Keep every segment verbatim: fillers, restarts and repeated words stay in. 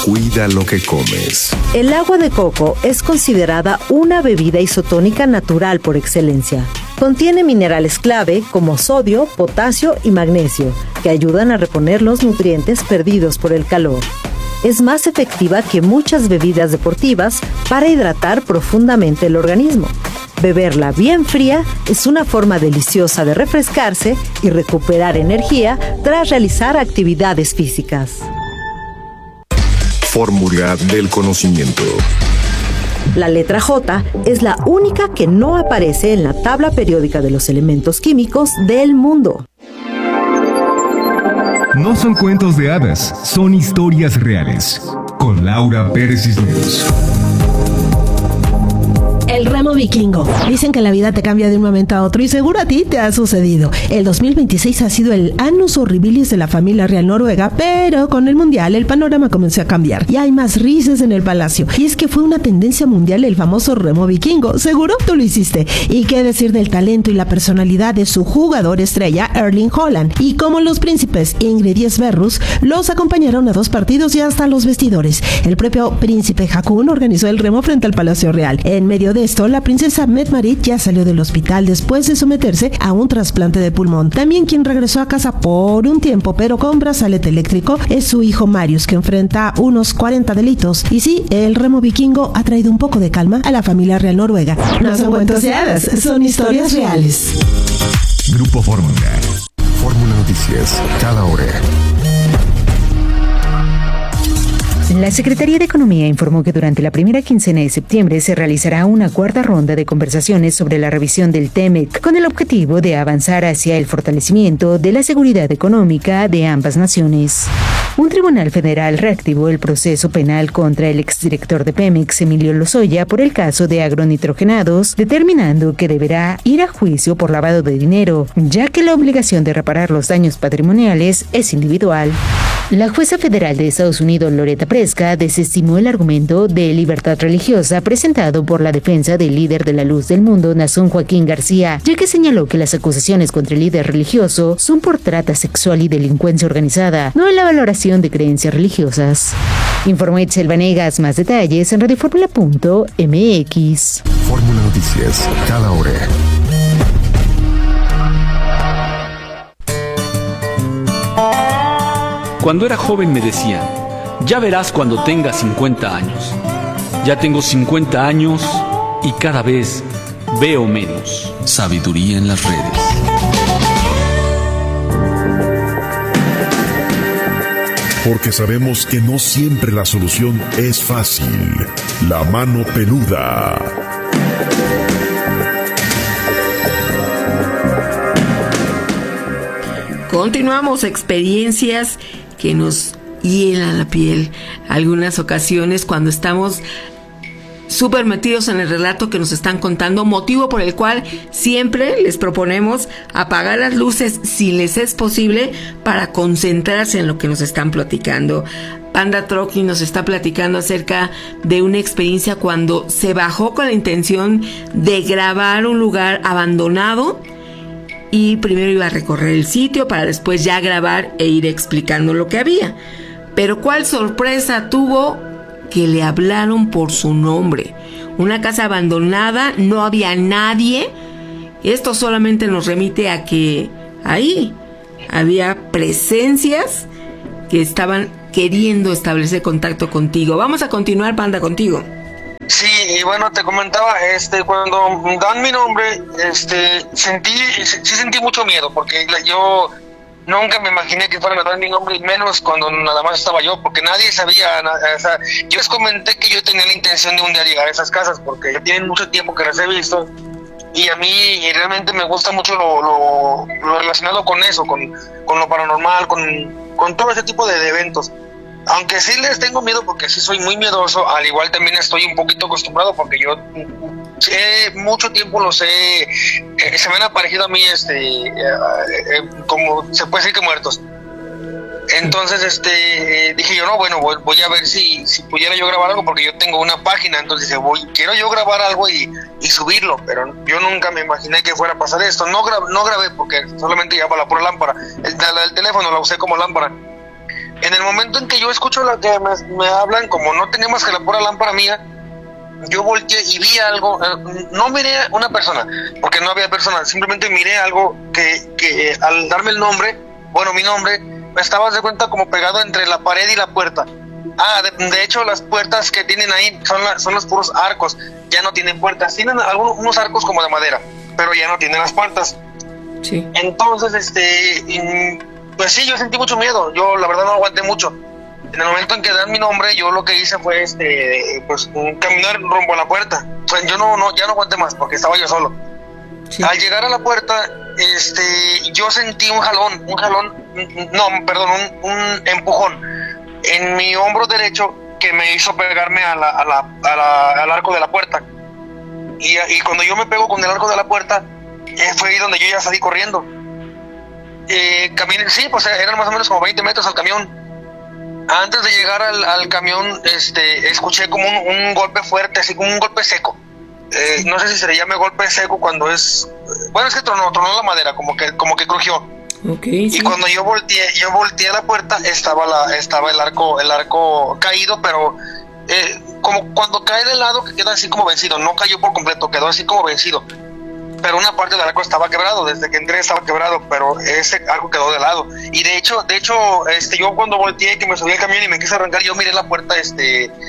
Cuida lo que comes. El agua de coco es considerada una bebida isotónica natural por excelencia. Contiene minerales clave como sodio, potasio y magnesio, que ayudan a reponer los nutrientes perdidos por el calor. Es más efectiva que muchas bebidas deportivas para hidratar profundamente el organismo. Beberla bien fría es una forma deliciosa de refrescarse y recuperar energía tras realizar actividades físicas. Fórmula del conocimiento. La letra J es la única que no aparece en la tabla periódica de los elementos químicos del mundo. No son cuentos de hadas, son historias reales. Con Laura Pérez Cisneros. El remo vikingo. Dicen que la vida te cambia de un momento a otro y seguro a ti te ha sucedido. El dos mil veintiséis ha sido el annus horribilis de la familia real noruega, pero con el mundial el panorama comenzó a cambiar y hay más risas en el palacio. Y es que fue una tendencia mundial el famoso remo vikingo. Seguro tú lo hiciste. Y qué decir del talento y la personalidad de su jugador estrella Erling Haaland. Y como los príncipes Ingrid y Sverrus los acompañaron a dos partidos y hasta los vestidores. El propio príncipe Haakon organizó el remo frente al Palacio Real. En medio de esto, la princesa Mette-Marit ya salió del hospital después de someterse a un trasplante de pulmón. También quien regresó a casa por un tiempo, pero con brazalete eléctrico, es su hijo Marius, que enfrenta unos cuarenta delitos. Y sí, el remo vikingo ha traído un poco de calma a la familia real noruega. No son cuentos de hadas, son historias reales. Grupo Fórmula. Fórmula Noticias, cada hora. La Secretaría de Economía informó que durante la primera quincena de septiembre se realizará una cuarta ronda de conversaciones sobre la revisión del T E M E C, con el objetivo de avanzar hacia el fortalecimiento de la seguridad económica de ambas naciones. Un tribunal federal reactivó el proceso penal contra el exdirector de Pemex, Emilio Lozoya, por el caso de agronitrogenados, determinando que deberá ir a juicio por lavado de dinero, ya que la obligación de reparar los daños patrimoniales es individual. La jueza federal de Estados Unidos, Loretta Preska, desestimó el argumento de libertad religiosa presentado por la defensa del líder de la Luz del Mundo, Nazón Joaquín García, ya que señaló que las acusaciones contra el líder religioso son por trata sexual y delincuencia organizada, no en la valoración de creencias religiosas. Informó Itzel Vanegas. Más detalles en radioformula punto m x. Fórmula Noticias, cada hora. Cuando era joven me decían, ya verás cuando tengas cincuenta años. Ya tengo cincuenta años y cada vez veo menos. Sabiduría en las redes. Porque sabemos que no siempre la solución es fácil. La mano peluda. Continuamos. Experiencias que nos hielan la piel algunas ocasiones cuando estamos súper metidos en el relato que nos están contando, motivo por el cual siempre les proponemos apagar las luces si les es posible para concentrarse en lo que nos están platicando. Panda Troqui nos está platicando acerca de una experiencia cuando se bajó con la intención de grabar un lugar abandonado y primero iba a recorrer el sitio para después ya grabar e ir explicando lo que había. Pero ¿cuál sorpresa tuvo? Que le hablaron por su nombre. Una casa abandonada, no había nadie. Esto solamente nos remite a que ahí había presencias que estaban queriendo establecer contacto contigo. Vamos a continuar, Panda, contigo. Sí, y bueno, te comentaba, este, cuando dan mi nombre, este, sentí, sí sentí mucho miedo, porque yo nunca me imaginé que fueran a dar mi nombre, y menos cuando nada más estaba yo, porque nadie sabía, o sea, yo les comenté que yo tenía la intención de un día llegar a esas casas, porque ya tienen mucho tiempo que las he visto, y a mí realmente me gusta mucho lo, lo, lo relacionado con eso, con, con lo paranormal, con, con todo ese tipo de, de eventos. Aunque sí les tengo miedo porque sí soy muy miedoso, al igual también estoy un poquito acostumbrado porque yo eh, mucho tiempo los he, eh, se me han aparecido a mí este eh, eh, como se puede decir que muertos. Entonces este eh, dije yo, no, bueno, voy, voy a ver si, si pudiera yo grabar algo porque yo tengo una página, entonces dije, voy, quiero yo grabar algo y, y subirlo, pero yo nunca me imaginé que fuera a pasar esto. No, gra- no grabé porque solamente llevaba la pura lámpara, el, el, el teléfono lo usé como lámpara. En el momento en que yo escucho la que me, me hablan, como no tenía más que la pura lámpara mía, yo volteé y vi algo. Eh, no miré a una persona, porque no había persona, simplemente miré algo que, que eh, al darme el nombre, bueno, mi nombre, estaba de cuenta como pegado entre la pared y la puerta. Ah, de, de hecho las puertas que tienen ahí son, la, son los puros arcos, ya no tienen puertas, tienen algunos unos arcos como de madera, pero ya no tienen las puertas. Sí. Entonces, este, pues sí, yo sentí mucho miedo, yo la verdad no aguanté mucho. En el momento en que dan mi nombre, yo lo que hice fue, este, pues caminar rumbo a la puerta. O sea, yo no, no, ya no aguanté más porque estaba yo solo. Sí. Al llegar a la puerta, este, yo sentí un jalón, un jalón, no, perdón, un, un empujón en mi hombro derecho que me hizo pegarme a la, a la, a la, al arco de la puerta. Y, y cuando yo me pego con el arco de la puerta, eh, fue ahí donde yo ya salí corriendo. Eh, caminé, sí, pues eran más o menos como veinte metros al camión. Antes de llegar al, al camión, este, escuché como un, un golpe fuerte, así como un golpe seco. Eh, no sé si se le llame golpe seco cuando es... Bueno, es que tronó, tronó la madera, como que, como que crujió. Okay, sí. Y cuando yo volteé, yo volteé a la puerta, estaba la, estaba el arco, el arco caído, pero eh, como cuando cae de lado, que queda así como vencido, no cayó por completo, quedó así como vencido. Pero una parte del arco estaba quebrado, desde que entré estaba quebrado, pero ese arco quedó de lado. Y de hecho, de hecho, este, yo cuando volteé, que me subí al camión y me quise arrancar, yo miré la puerta, este, eh,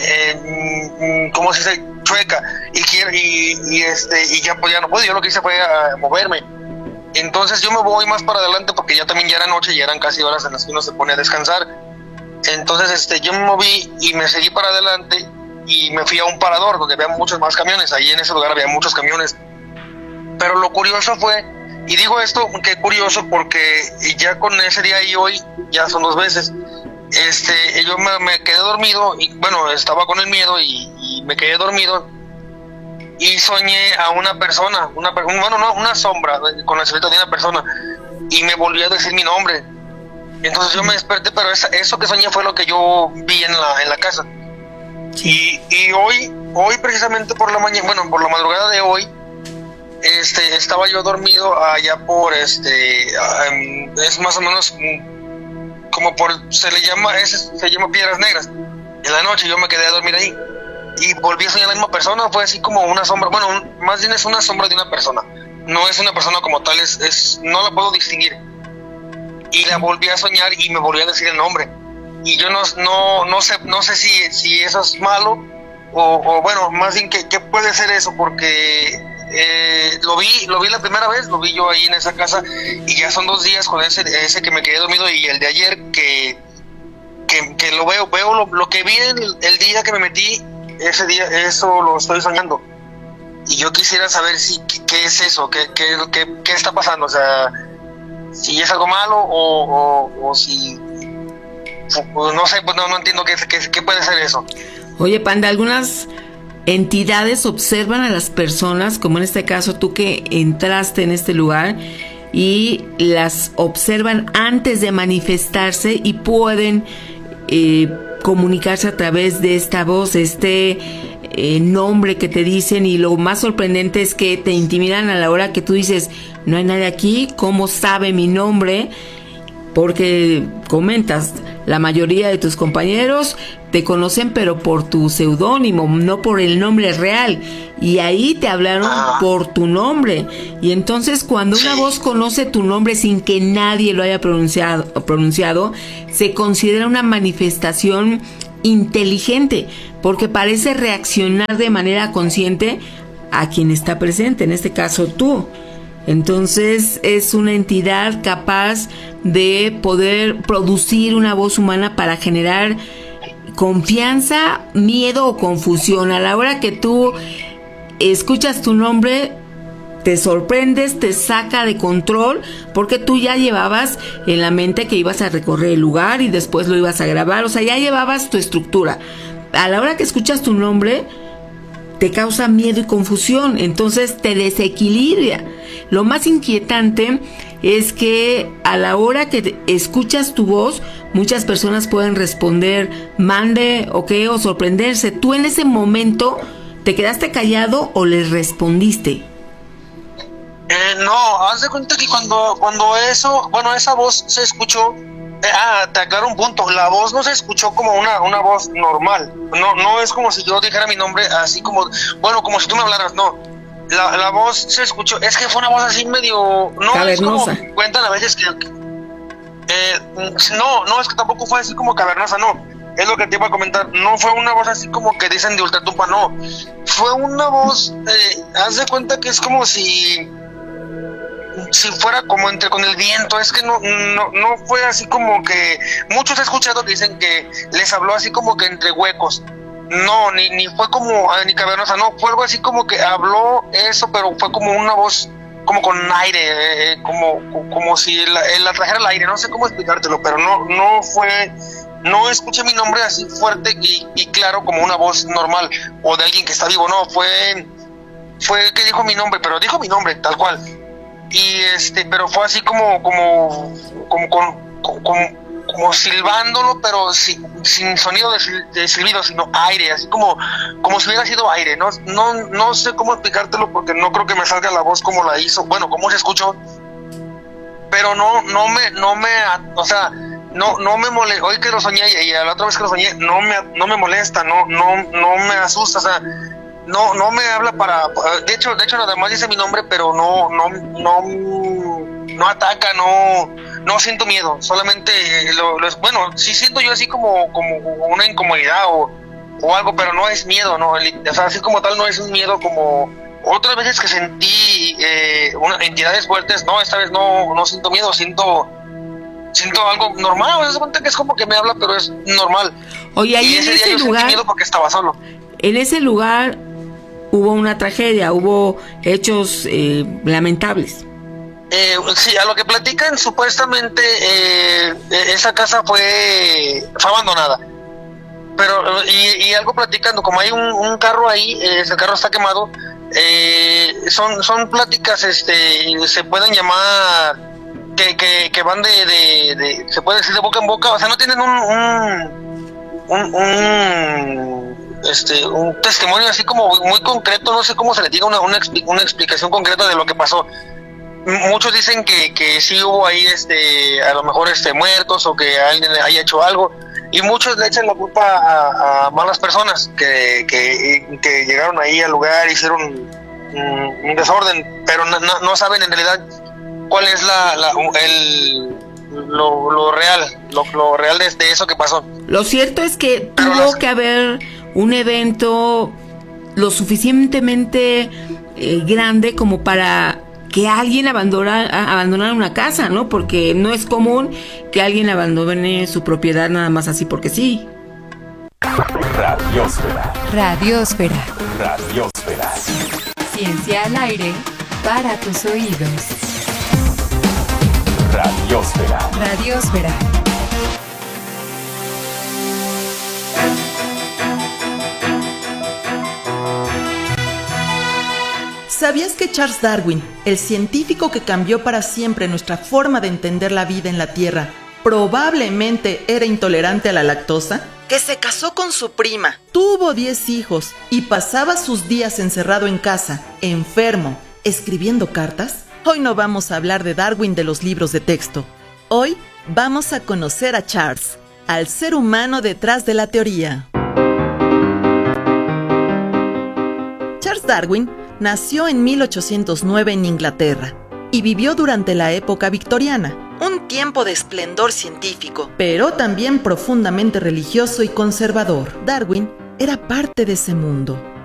eh, ¿cómo se dice? Chueca, y, y, y este, y ya, pues ya no pude, yo lo que hice fue uh, moverme. Entonces yo me voy más para adelante porque ya también ya era noche, ya eran casi horas en las que uno se pone a descansar. Entonces este, yo me moví y me seguí para adelante y me fui a un parador donde había muchos más camiones. Ahí en ese lugar había muchos camiones. Pero lo curioso fue, y digo esto que curioso porque ya con ese día y hoy ya son dos veces, este, yo me, me quedé dormido y bueno, estaba con el miedo y, y me quedé dormido. Y soñé a una persona, una bueno, no, una sombra con la silueta de una persona, y me volvió a decir mi nombre. Entonces yo me desperté, pero esa, eso que soñé fue lo que yo vi en la en la casa. Y, y hoy, hoy precisamente por la mañana, bueno, por la madrugada de hoy, este, estaba yo dormido allá por este, um, es más o menos como por, se le llama, es, se llama Piedras Negras. En la noche yo me quedé a dormir ahí. Y volví a soñar la misma persona, fue así como una sombra, bueno, un, más bien es una sombra de una persona, no es una persona como tal, es, es no la puedo distinguir. Y la volví a soñar y me volví a decir el nombre. Y yo no, no, no sé, no sé si, si eso es malo, o, o bueno, más bien que, que puede ser eso, porque eh, lo vi, lo vi la primera vez, lo vi yo ahí en esa casa, y ya son dos días con ese, ese que me quedé dormido, y el de ayer que, que, que lo veo, veo lo, lo que vi el, el día que me metí. Ese día, eso lo estoy soñando. Y yo quisiera saber si qué, qué es eso, qué, qué, qué, qué está pasando, o sea, si es algo malo o, o, o si, o no sé, pues no, no entiendo qué, qué, qué puede ser eso. Oye, Panda, algunas entidades observan a las personas, como en este caso tú que entraste en este lugar, y las observan antes de manifestarse y pueden eh, comunicarse a través de esta voz, este eh, nombre que te dicen, y lo más sorprendente es que te intimidan a la hora que tú dices, no hay nadie aquí, ¿cómo sabe mi nombre? Porque comentas, la mayoría de tus compañeros te conocen pero por tu seudónimo, no por el nombre real, y ahí te hablaron por tu nombre. Y entonces cuando una voz conoce tu nombre sin que nadie lo haya pronunciado, pronunciado se considera una manifestación inteligente, porque parece reaccionar de manera consciente a quien está presente, en este caso tú. Entonces es una entidad capaz de poder producir una voz humana para generar confianza, miedo o confusión. A la hora que tú escuchas tu nombre, te sorprendes, te saca de control, porque tú ya llevabas en la mente que ibas a recorrer el lugar y después lo ibas a grabar, o sea, ya llevabas tu estructura. A la hora que escuchas tu nombre, te causa miedo y confusión, entonces te desequilibra. Lo más inquietante es que a la hora que escuchas tu voz, muchas personas pueden responder mande, ok, o sorprenderse. Tú en ese momento, ¿te quedaste callado o les respondiste? Eh, no, haz de cuenta que cuando, cuando eso, bueno, esa voz se escuchó, Ah, te aclaro un punto. La voz no se escuchó como una, una voz normal. No, no es como si yo dijera mi nombre así como, bueno, como si tú me hablaras, no. La, la voz se escuchó, es que fue una voz así medio, no cavernosa. Es como cuentan a veces que, eh, no, no es que tampoco fue así como cavernosa, no. Es lo que te iba a comentar. No fue una voz así como que dicen de ultratumba, no. Fue una voz, eh, haz de cuenta que es como si si fuera como entre con el viento. Es que no, no, no fue así como que muchos he escuchado que dicen que les habló así como que entre huecos. No, ni, ni fue como ni cavernosa, no, fue algo así como que habló eso, pero fue como una voz como con aire, eh, como, como si la, la trajera al aire. No sé cómo explicártelo, pero no, no fue, no escuché mi nombre así fuerte y, y claro como una voz normal o de alguien que está vivo. No, fue, fue que dijo mi nombre, pero dijo mi nombre tal cual. Y este, pero fue así como, como, como, como, como, como silbándolo, pero sin, sin sonido de, de silbido, sino aire, así como, como si hubiera sido aire. No, no, no sé cómo explicártelo porque no creo que me salga la voz como la hizo, bueno, como se escuchó, pero no, no me, no me, o sea, no, no me molesta. Hoy que lo soñé y la otra vez que lo soñé, no me, no me molesta, no, no, no me asusta, o sea. No, no me habla para, de hecho, de hecho nada más dice mi nombre, pero no, no, no, no ataca, no, no siento miedo, solamente lo, lo, bueno, sí siento yo así como, como una incomodidad o, o algo, pero no es miedo, no, o sea, así como tal no es un miedo como otras veces que sentí eh, una, entidades fuertes. No, esta vez no, no siento miedo, siento, siento algo normal. Se cuenta que es como que me habla, pero es normal. Oye, ahí y ese en día ese yo lugar, sentí miedo porque estaba solo. En ese lugar hubo una tragedia, hubo hechos eh, lamentables. Eh, sí, a lo que platican, supuestamente eh, esa casa fue, fue abandonada. Pero, y, y algo platicando, como hay un, un carro ahí, eh, ese carro está quemado, eh, son, son pláticas, este, se pueden llamar, que, que, que van de, de, de, se puede decir de boca en boca, o sea, no tienen un, un, un, un este un testimonio así como muy concreto, no sé cómo se le diga una, una, una explicación concreta de lo que pasó. Muchos dicen que, que sí hubo ahí este a lo mejor este muertos o que alguien haya hecho algo, y muchos le echan la culpa a, a malas personas que, que, que llegaron ahí al lugar, hicieron un, un desorden, pero no, no, no saben en realidad cuál es la, la el lo, lo real, lo, lo real de, de eso que pasó. Lo cierto es que pero tuvo las... que haber un evento lo suficientemente eh, grande como para que alguien abandonara, abandonara una casa, ¿no? Porque no es común que alguien abandone su propiedad nada más así porque sí. Radiósfera. Radiósfera. Radiósfera. Ciencia al aire para tus oídos. Radiósfera. Radiósfera. ¿Sabías que Charles Darwin, el científico que cambió para siempre nuestra forma de entender la vida en la Tierra, probablemente era intolerante a la lactosa? Que se casó con su prima, tuvo diez hijos y pasaba sus días encerrado en casa, enfermo, escribiendo cartas. Hoy no vamos a hablar de Darwin de los libros de texto. Hoy vamos a conocer a Charles, al ser humano detrás de la teoría. Charles Darwin nació en mil ochocientos nueve en Inglaterra y vivió durante la época victoriana, un tiempo de esplendor científico, pero también profundamente religioso y conservador. Darwin era parte de ese mundo.